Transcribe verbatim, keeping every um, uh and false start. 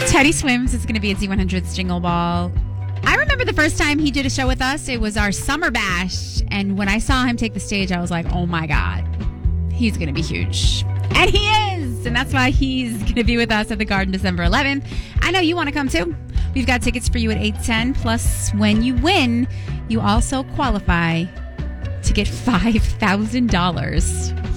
Teddy Swims is going to be at Z one hundred's Jingle Ball. I remember the first time he did a show with us, it was our Summer Bash. And when I saw him take the stage, I was like, oh my God, he's going to be huge. And he is. And that's why he's going to be with us at the Garden December eleventh. I know you want to come too. We've got tickets for you at eight ten. Plus, when you win, you also qualify to get five thousand dollars.